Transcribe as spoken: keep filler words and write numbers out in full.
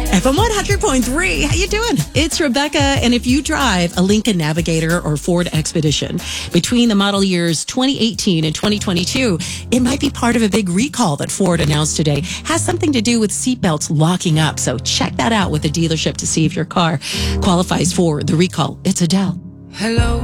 F M one hundred point three. How you doing? It's Rebecca. And if you drive a Lincoln Navigator or Ford Expedition between the model years twenty eighteen and twenty twenty-two, it might be part of a big recall that Ford announced today. Has something to do with seatbelts locking up. So check that out with the dealership to see if your car qualifies for the recall. It's Adele. Hello.